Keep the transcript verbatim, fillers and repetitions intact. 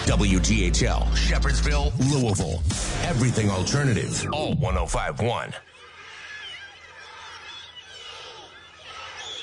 W G H L, Shepherdsville, Louisville. Everything alternative. All one oh five point one.